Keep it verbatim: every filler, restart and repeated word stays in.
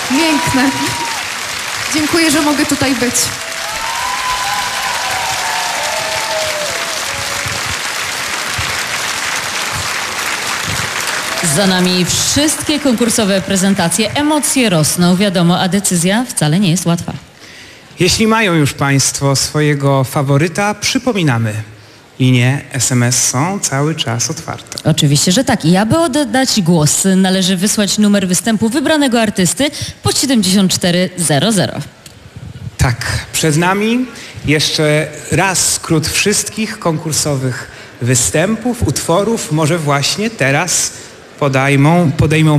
Piękne. Dziękuję, że mogę tutaj być. Za nami wszystkie konkursowe prezentacje. Emocje rosną, wiadomo, a decyzja wcale nie jest łatwa. Jeśli mają już Państwo swojego faworyta, przypominamy. Linie S M S są cały czas otwarte. Oczywiście, że tak. I aby oddać głos, należy wysłać numer występu wybranego artysty pod siedemdziesiąt cztery zero zero. Tak, przed nami jeszcze raz skrót wszystkich konkursowych występów, utworów. Może właśnie teraz podejmą, podejmą